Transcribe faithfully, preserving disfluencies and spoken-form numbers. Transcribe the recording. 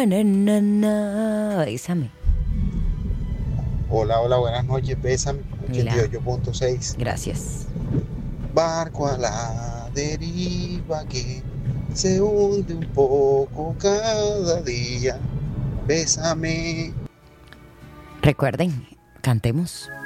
Na, na, na. Bésame. Hola, hola, buenas noches, Bésame, Hola. ochenta y ocho punto seis. Gracias. Barco a la deriva que se hunde un poco cada día. Bésame. Recuerden, cantemos.